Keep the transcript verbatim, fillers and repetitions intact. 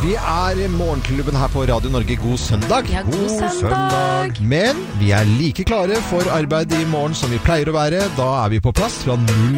Vi er Morgenklubben her på Radio Norge. God søndag. Ja, god, god søndag. søndag. Men vi er like klare for arbeid i morgen som vi pleier å være. Da er vi på plass fra null